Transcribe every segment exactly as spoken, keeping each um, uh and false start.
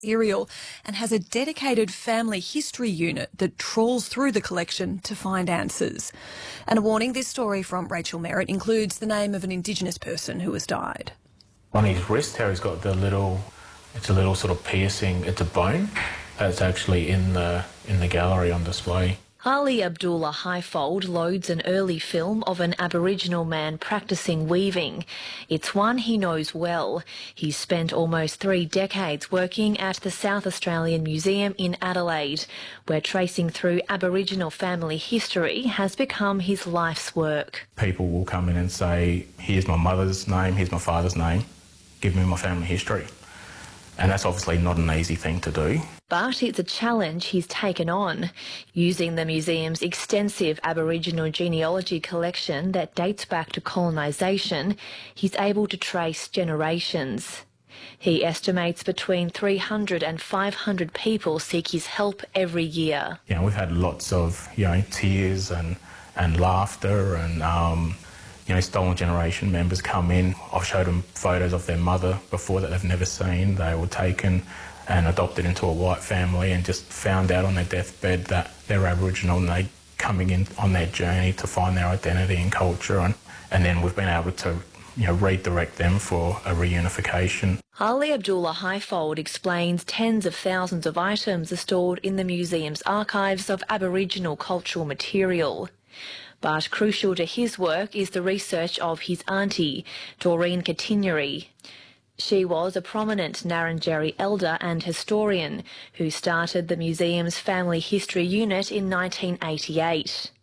material and has a dedicated family history unit that trawls through the collection to find answers. And a warning, this story from Rachel Merritt includes the name of an Indigenous person who has died. On his wrist, Harry's got the little, it's a little sort of piercing, it's a bone that's actually in the, in the gallery on display. Ali Abdullah Highfold loads an early film of an Aboriginal man practising weaving. It's one he knows well. He's spent almost three decades working at the South Australian Museum in Adelaide, where tracing through Aboriginal family history has become his life's work. People will come in and say, here's my mother's name, here's my father's name, give me my family history. And that's obviously not an easy thing to do. But it's a challenge he's taken on. Using the museum's extensive Aboriginal genealogy collection that dates back to colonisation, he's able to trace generations. He estimates between three hundred and five hundred people seek his help every year. You know, we've had lots of, you know, tears and, and laughter and, um, you know, Stolen Generation members come in. I've showed them photos of their mother before that they've never seen. They were taken and adopted into a white family and just found out on their deathbed that they're Aboriginal, and they're coming in on their journey to find their identity and culture. And, and then we've been able to, you know, redirect them for a reunification. Ali Abdullah Highfold explains tens of thousands of items are stored in the museum's archives of Aboriginal cultural material. But crucial to his work is the research of his auntie, Doreen Katinyeri. She was a prominent Ngarrindjeri elder and historian who started the museum's family history unit in nineteen eighty-eight.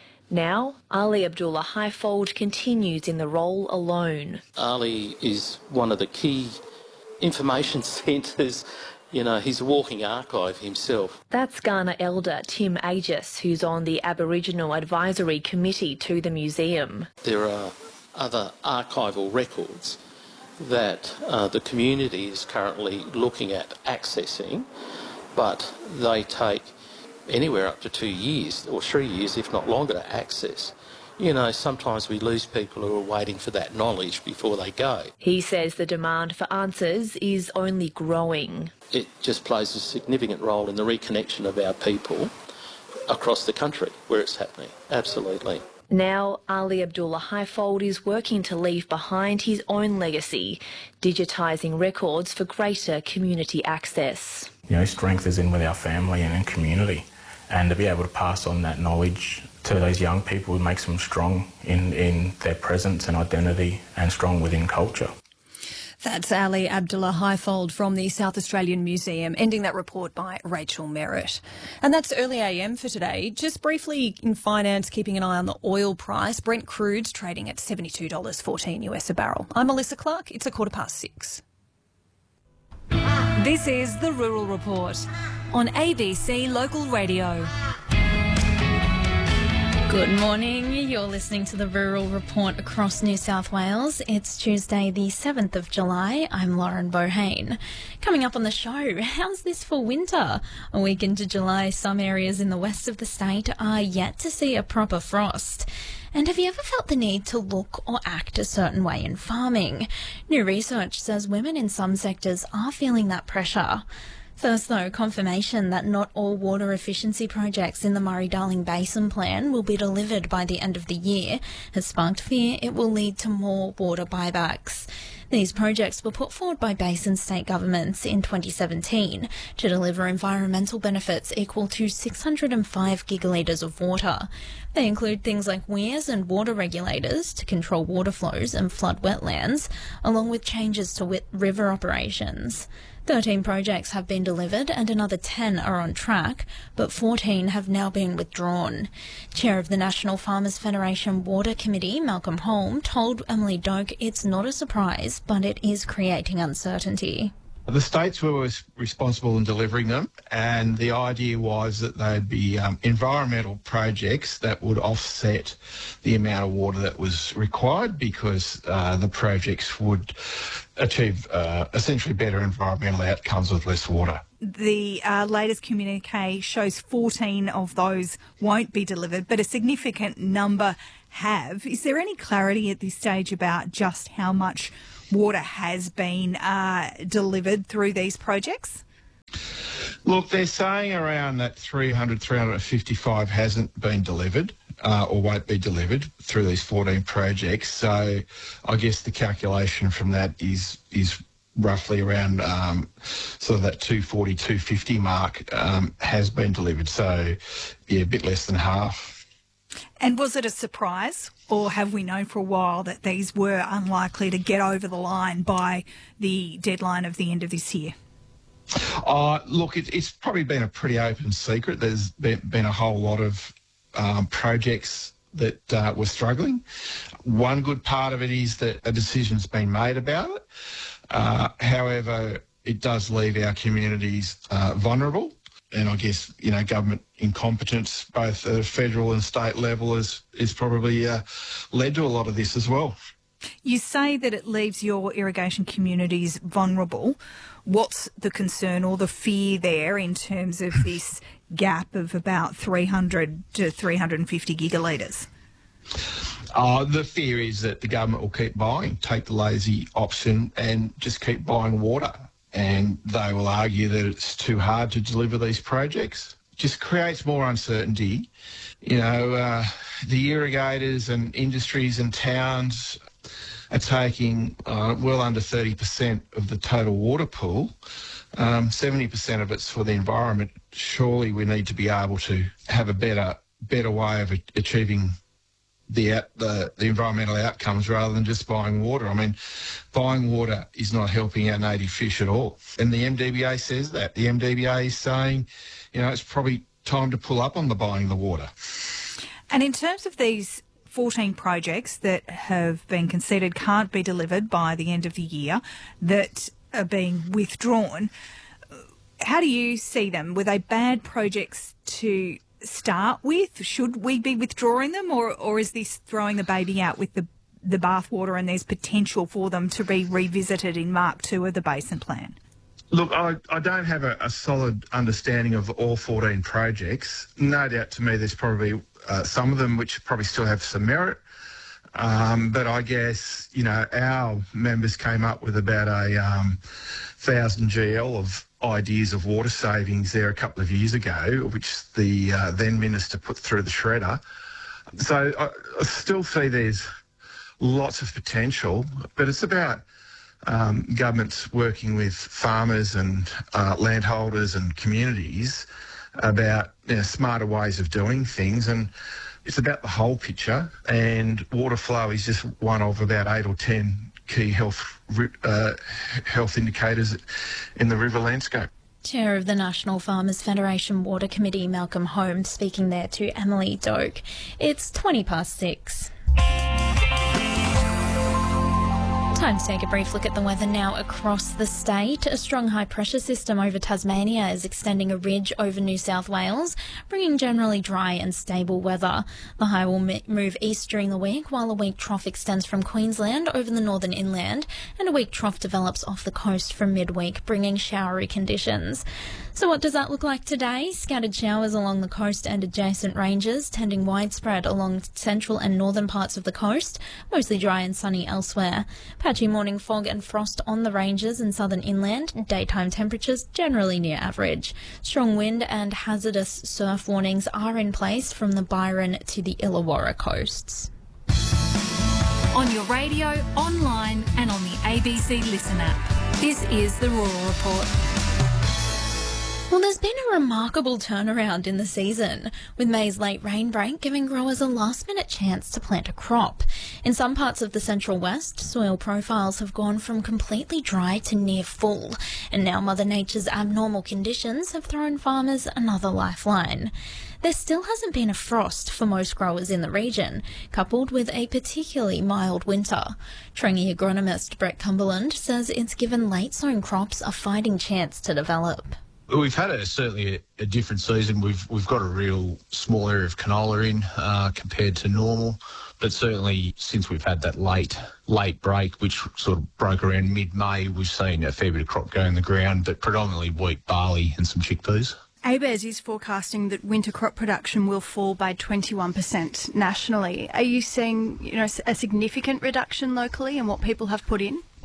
Now, Ali Abdullah Highfold continues in the role alone. Ali is one of the key information centres. You know, he's a walking archive himself. That's Kaurna elder Tim Aegis, who's on the Aboriginal Advisory Committee to the museum. There are other archival records that uh, the community is currently looking at accessing, but they take anywhere up to two years or three years, if not longer, to access. You know, sometimes we lose people who are waiting for that knowledge before they go. He says the demand for answers is only growing. It just plays a significant role in the reconnection of our people across the country where it's happening. Absolutely. Now, Ali Abdullah Highfold is working to leave behind his own legacy, digitising records for greater community access. You know, strength is in with our family and in community, and to be able to pass on that knowledge to those young people makes them strong in, in their presence and identity and strong within culture. That's Ali Abdullah Highfold from the South Australian Museum, ending that report by Rachel Merritt. And that's Early A M for today. Just briefly in finance, keeping an eye on the oil price. Brent crude's trading at seventy-two dollars fourteen US a barrel. I'm Melissa Clark. It's a quarter past six. This is the Rural Report on A B C Local Radio. Good morning, you're listening to the Rural Report across New South Wales. It's Tuesday the seventh of July. I'm Lauren Bohane. Coming up on the show, how's this for winter? A week into July, some areas in the west of the state are yet to see a proper frost. And have you ever felt the need to look or act a certain way in farming? New research says women in some sectors are feeling that pressure. First, though, confirmation that not all water efficiency projects in the Murray-Darling Basin Plan will be delivered by the end of the year has sparked fear it will lead to more water buybacks. These projects were put forward by basin state governments in twenty seventeen to deliver environmental benefits equal to six hundred five gigalitres of water. They include things like weirs and water regulators to control water flows and flood wetlands, along with changes to wit- river operations. thirteen projects have been delivered and another ten are on track, but fourteen have now been withdrawn. Chair of the National Farmers Federation Water Committee, Malcolm Holm, told Emily Doak it's not a surprise, but it is creating uncertainty. The states were responsible in delivering them, and the idea was that they'd be um, environmental projects that would offset the amount of water that was required, because uh, the projects would achieve uh, essentially better environmental outcomes with less water. The uh, latest communique shows fourteen of those won't be delivered, but a significant number have. Is there any clarity at this stage about just how much water has been uh, delivered through these projects? Look, they're saying around that three hundred, three hundred fifty-five hasn't been delivered uh, or won't be delivered through these fourteen projects. So I guess the calculation from that is is roughly around um, sort of that two forty, two fifty mark um, has been delivered. So, yeah, a bit less than half. And was it a surprise, or have we known for a while that these were unlikely to get over the line by the deadline of the end of this year? Uh, look, it, it's probably been a pretty open secret. There's been, been a whole lot of um, projects that uh, were struggling. One good part of it is that a decision's been made about it. Uh, however, it does leave our communities uh, vulnerable. And I guess, you know, government incompetence, both at a federal and state level, has, is probably uh, led to a lot of this as well. You say that it leaves your irrigation communities vulnerable. What's the concern or the fear there in terms of this gap of about three hundred to three hundred fifty gigalitres? Uh, the fear is that the government will keep buying, take the lazy option and just keep buying water. And they will argue that it's too hard to deliver these projects. It just creates more uncertainty. You know, uh, the irrigators and industries and towns are taking uh, well under thirty percent of the total water pool. Um, seventy percent of it's for the environment. Surely we need to be able to have a better better way of achieving the, out, the the environmental outcomes rather than just buying water. I mean, buying water is not helping our native fish at all. And the M D B A says that. The M D B A is saying, you know, it's probably time to pull up on the buying the water. And in terms of these fourteen projects that have been conceded can't be delivered by the end of the year, that are being withdrawn, how do you see them? Were they bad projects to start with? Should we be withdrawing them, or, or is this throwing the baby out with the, the bathwater and there's potential for them to be revisited in Mark two of the Basin Plan? Look, I, I don't have a, a solid understanding of all fourteen projects. No doubt to me there's probably uh, some of them which probably still have some merit. Um, but I guess, you know, our members came up with about a um, one thousand G L of ideas of water savings there a couple of years ago, which the uh, then minister put through the shredder. So I, I still see there's lots of potential, but it's about um, governments working with farmers and uh, landholders and communities about, you know, smarter ways of doing things. And it's about the whole picture, and water flow is just one of about eight or ten key health uh, health indicators in the river landscape. Chair of the National Farmers Federation Water Committee, Malcolm Holmes, speaking there to Emily Doak. It's twenty past six. Time to take a brief look at the weather now across the state. A strong high pressure system over Tasmania is extending a ridge over New South Wales, bringing generally dry and stable weather. The high will move east during the week, while a weak trough extends from Queensland over the northern inland, and a weak trough develops off the coast from midweek, bringing showery conditions. So what does that look like today? Scattered showers along the coast and adjacent ranges, tending widespread along central and northern parts of the coast, mostly dry and sunny elsewhere. Patchy morning fog and frost on the ranges and southern inland, daytime temperatures generally near average. Strong wind and hazardous surf warnings are in place from the Byron to the Illawarra coasts. On your radio, online and on the A B C Listen app. This is the Rural Report. Well, there's been a remarkable turnaround in the season, with May's late rain break giving growers a last-minute chance to plant a crop. In some parts of the Central West, soil profiles have gone from completely dry to near full, and now Mother Nature's abnormal conditions have thrown farmers another lifeline. There still hasn't been a frost for most growers in the region, coupled with a particularly mild winter. Tringy agronomist Brett Cumberland says it's given late-sown crops a fighting chance to develop. We've had a, certainly a, a different season. We've we've got a real small area of canola in uh, compared to normal, but certainly since we've had that late late break, which sort of broke around mid-May, we've seen a fair bit of crop go in the ground, but predominantly wheat, barley and some chickpeas. A B A R S is forecasting that winter crop production will fall by twenty-one percent nationally. Are you seeing, you know, a significant reduction locally in what people have put in?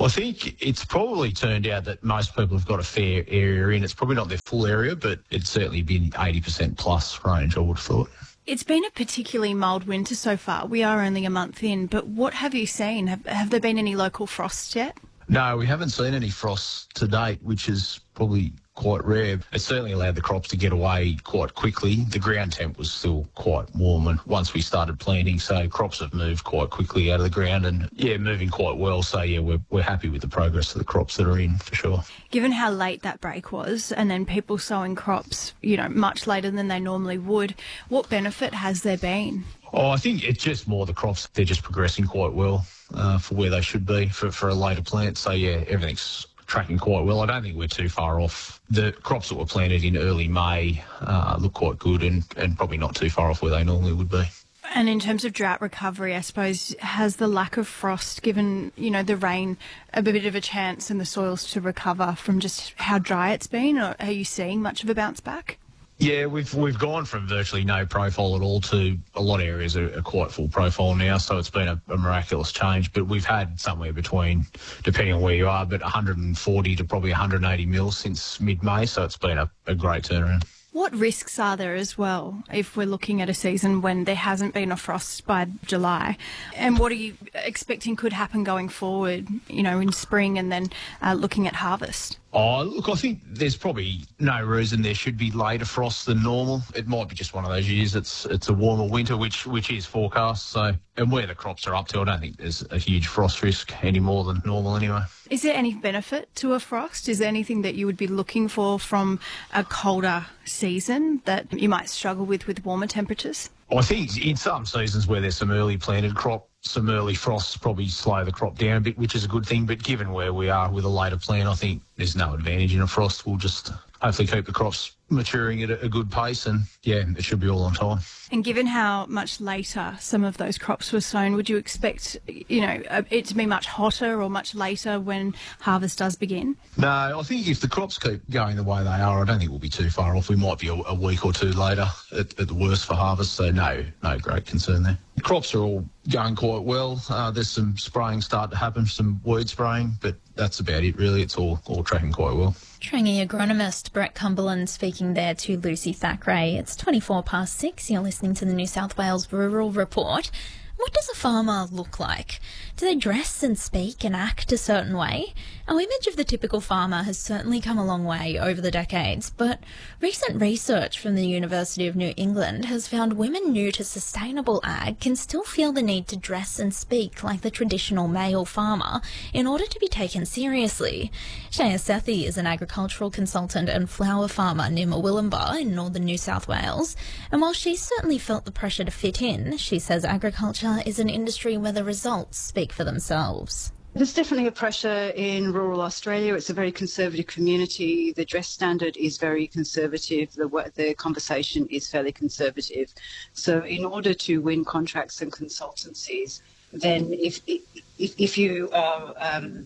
Well, I think it's probably turned out that most people have got a fair area in. It's probably not their full area, but it's certainly been eighty percent plus range, I would have thought. It's been a particularly mild winter so far. We are only a month in, but what have you seen? Have, have there been any local frosts yet? No, we haven't seen any frosts to date, which is probably quite rare. It certainly allowed the crops to get away quite quickly. The ground temp was still quite warm and once we started planting, so crops have moved quite quickly out of the ground and, yeah, moving quite well. So, yeah, we're, we're happy with the progress of the crops that are in, for sure. Given how late that break was and then people sowing crops, you know, much later than they normally would, what benefit has there been? Oh, I think it's just more the crops. They're just progressing quite well uh, for where they should be for, for a later plant. So, yeah, everything's tracking quite well. I don't think we're too far off. The crops that were planted in early May uh, look quite good and, and probably not too far off where they normally would be. And in terms of drought recovery, I suppose, has the lack of frost given, you know, the rain a bit of a chance in the soils to recover from just how dry it's been? Or are you seeing much of a bounce back? Yeah, we've we've gone from virtually no profile at all to a lot of areas are, are quite full profile now, so it's been a, a miraculous change. But we've had somewhere between, depending on where you are, but one hundred forty to probably one hundred eighty mil since mid-May, so it's been a, a great turnaround. What risks are there as well if we're looking at a season when there hasn't been a frost by July? And what are you expecting could happen going forward, you know, in spring and then uh, looking at harvest? Oh, look, I think there's probably no reason there should be later frost than normal. It might be just one of those years. It's it's a warmer winter, which which is forecast. So, and where the crops are up to, I don't think there's a huge frost risk any more than normal anyway. Is there any benefit to a frost? Is there anything that you would be looking for from a colder season that you might struggle with with warmer temperatures? I think in some seasons where there's some early planted crop, some early frosts probably slow the crop down a bit, which is a good thing. But given where we are with a later plant, I think there's no advantage in a frost. We'll just hopefully keep the crops maturing at a good pace and, yeah, it should be all on time. And given how much later some of those crops were sown, would you expect, you know, it to be much hotter or much later when harvest does begin? No, I think if the crops keep going the way they are, I don't think we'll be too far off. We might be a, a week or two later at, at the worst for harvest, so no, no great concern there. The crops are all going quite well. Uh, there's some spraying starting to happen, some weed spraying, but that's about it really. It's all, all tracking quite well. Trangie agronomist Brett Cumberland speaking there to Lucy Thackeray. It's twenty-four past six. You're listening to the New South Wales Rural Report. What does a farmer look like? Do they dress and speak and act a certain way? Our image of the typical farmer has certainly come a long way over the decades, but recent research from the University of New England has found women new to sustainable ag can still feel the need to dress and speak like the traditional male farmer in order to be taken seriously. Shaya Sethi is an agricultural consultant and flower farmer near Murwillumbah in northern New South Wales, and while she's certainly felt the pressure to fit in, she says agriculture is an industry where the results speak for themselves. There's definitely a pressure in rural Australia. It's a very conservative community. The dress standard is very conservative. The, the conversation is fairly conservative. So in order to win contracts and consultancies, then if if, if you are um,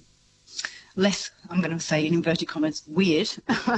less, I'm going to say in inverted commas, weird,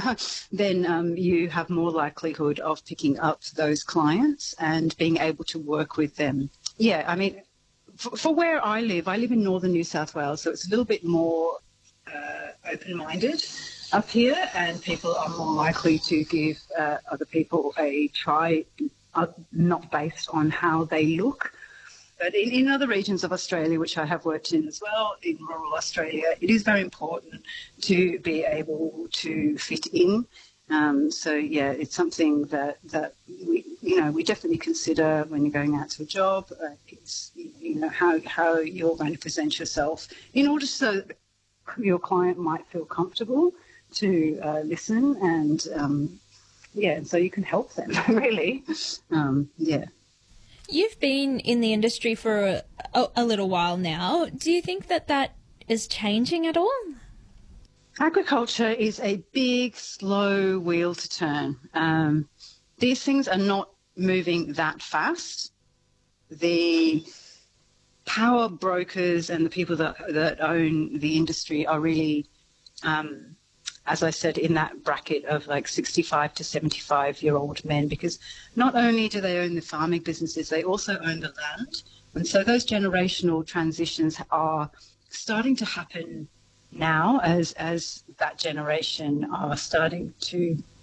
then um, you have more likelihood of picking up those clients and being able to work with them. Yeah, I mean, for, for where I live, I live in northern New South Wales, so it's a little bit more uh, open-minded up here, and people are more likely to give uh, other people a try, uh, not based on how they look. But in, in other regions of Australia, which I have worked in as well, in rural Australia, it is very important to be able to fit in. Um, so, yeah, it's something that, that we, you know, we definitely consider when you're going out to a job. Uh, it's, you know, how, how you're going to present yourself in order so that your client might feel comfortable to uh, listen and, um, yeah, so you can help them, really. Um, yeah. You've been in the industry for a, a, a little while now. Do you think that that is changing at all? Agriculture is a big, slow wheel to turn. Um, these things are not moving that fast. The power brokers and the people that, that own the industry are really, um, as I said, in that bracket of like sixty-five to seventy-five-year-old men, because not only do they own the farming businesses, they also own the land. And so those generational transitions are starting to happen now as as that generation are starting to